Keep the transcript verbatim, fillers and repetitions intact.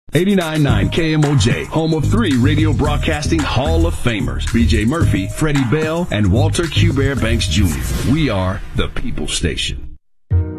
eighty-nine point nine K M O J, home of three radio broadcasting Hall of Famers, B J Murphy, Freddie Bell, and Walter Q. Bear Banks Junior We are the People Station.